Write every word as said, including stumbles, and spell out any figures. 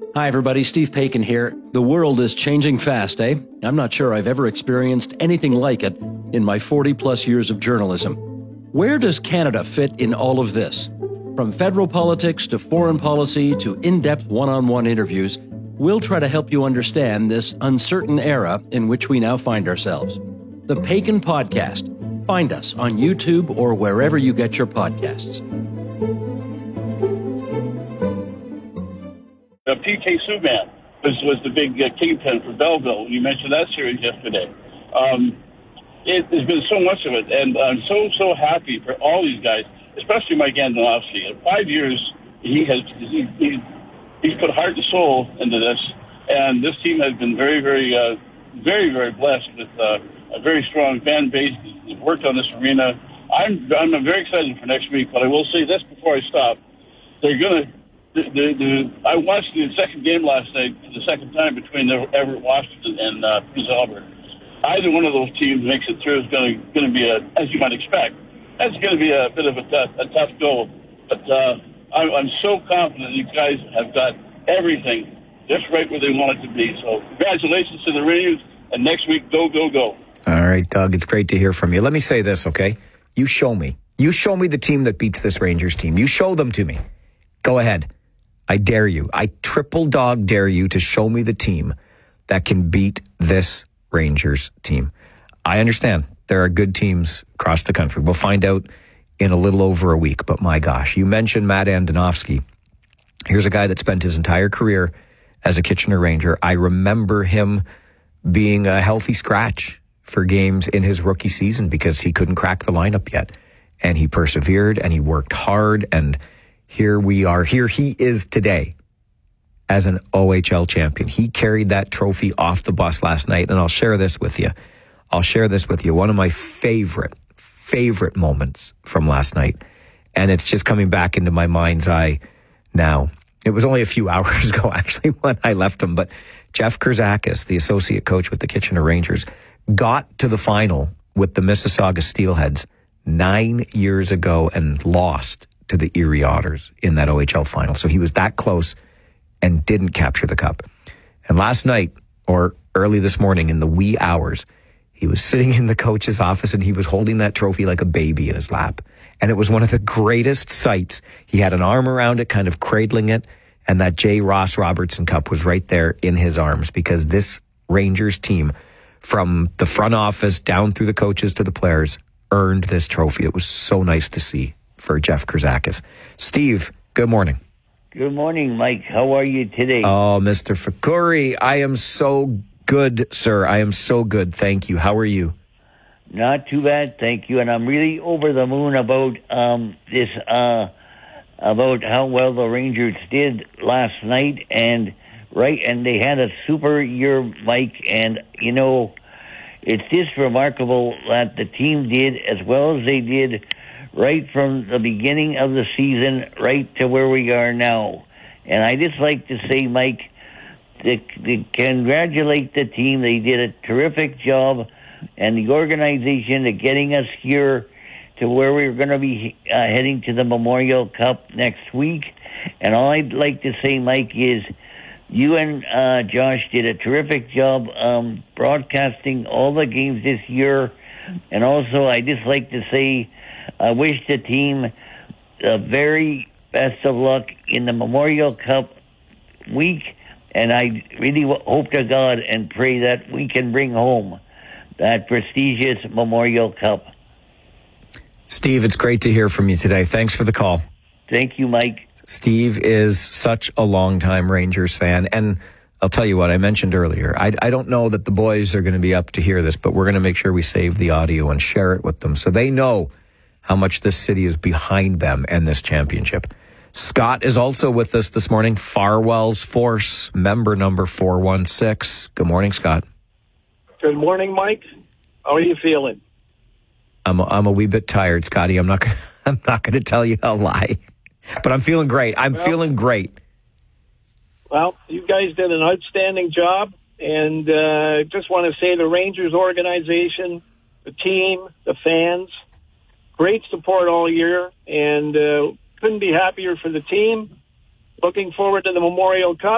Hi, everybody. Steve Paikin here. The world is changing fast, eh? I'm not sure I've ever experienced anything like it in my forty-plus years of journalism. Where does Canada fit in all of this? From federal politics to foreign policy to in-depth one-on-one interviews, we'll try to help you understand this uncertain era in which we now find ourselves. The Paikin Podcast. Find us on YouTube or wherever you get your podcasts. Uh, P K Subban was, was the big uh, kingpin for Belleville. You mentioned that series yesterday. Um, it, there's been so much of it, and I'm so, so happy for all these guys, especially Mike Andonovski. In five years, he has he, he, he's put heart and soul into this, and this team has been very, very, uh, very, very blessed with uh, a very strong fan base. They've worked on this arena. I'm, I'm very excited for next week, but I will say this before I stop. They're going to The, the, the, I watched the second game last night for the second time between the Everett Washington and uh, Prince Albert. Either one of those teams makes it through is going to going to be a, as you might expect, that's going to be a bit of a tough, a tough goal. But uh, I'm, I'm so confident you guys have got everything just right where they want it to be. So congratulations to the Rangers, and next week, go, go, go. All right, Doug, it's great to hear from you. Let me say this, okay? You show me. You show me the team that beats this Rangers team. You show them to me. Go ahead. I dare you. I triple dog dare you to show me the team that can beat this Rangers team. I understand there are good teams across the country. We'll find out in a little over a week. But my gosh, you mentioned Matt Andonovski. Here's a guy that spent his entire career as a Kitchener Ranger. I remember him being a healthy scratch for games in his rookie season because he couldn't crack the lineup yet. And he persevered and he worked hard, and here we are. Here he is today as an O H L champion. He carried that trophy off the bus last night, and I'll share this with you. I'll share this with you. One of my favorite, favorite moments from last night, and it's just coming back into my mind's eye now. It was only a few hours ago, actually, when I left him, but Jeff Kurzakis, the associate coach with the Kitchener Rangers, got to the final with the Mississauga Steelheads nine years ago and lost to the Erie Otters in that O H L final. So he was that close and didn't capture the cup. And last night, or early this morning in the wee hours, he was sitting in the coach's office and he was holding that trophy like a baby in his lap. And it was one of the greatest sights. He had an arm around it, kind of cradling it, and that J. Ross Robertson Cup was right there in his arms, because this Rangers team, from the front office down through the coaches to the players, earned this trophy. It was so nice to see for Jeff Kurzakis. Steve, good morning. Good morning, Mike. How are you today? Oh, Mister Fakuri, I am so good, sir. I am so good. Thank you. How are you? Not too bad, thank you. And I'm really over the moon about um, this, uh, about how well the Rangers did last night. And right, and they had a super year, Mike. And, you know, it's just remarkable that the team did as well as they did right from the beginning of the season right to where we are now. And I just like to say, Mike, to, to congratulate the team. They did a terrific job, and the organization to getting us here to where we're going to be uh, heading to the Memorial Cup next week. And all I'd like to say, Mike, is you and uh, Josh did a terrific job um, broadcasting all the games this year. And also, I just like to say, I wish the team the very best of luck in the Memorial Cup week, and I really hope to God and pray that we can bring home that prestigious Memorial Cup. Steve, it's great to hear from you today. Thanks for the call. Thank you, Mike. Steve is such a longtime Rangers fan, and I'll tell you what, I mentioned earlier, I, I don't know that the boys are going to be up to hear this, but we're going to make sure we save the audio and share it with them so they know how much this city is behind them and this championship. Scott is also with us this morning, Farwell's Force, member number four one six. Good morning, Scott. Good morning, Mike. How are you feeling? I'm a, I'm a wee bit tired, Scotty. I'm not gonna, I'm not going to tell you a lie, but I'm feeling great. I'm well, feeling great. Well, you guys did an outstanding job, and uh, just want to say the Rangers organization, the team, the fans, great support all year, and uh, couldn't be happier for the team. Looking forward to the Memorial Cup.